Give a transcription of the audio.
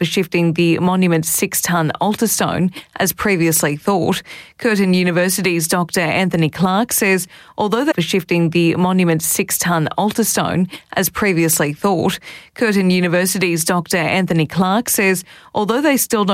shifting the monument's 6-ton altar stone as previously thought. Curtin University's Dr. Anthony Clark says although they were shifting the monument's 6-ton altar stone as previously thought. Curtin University's Dr. Anthony Clark says although they still don't